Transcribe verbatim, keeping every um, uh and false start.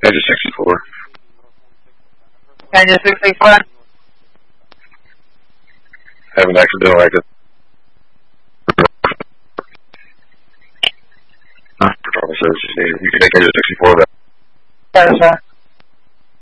Engine sixty-four. Engine sixty-four. Have an accidental exit. Patrol services needed. You can make engine sixty-four back. Yes, sir.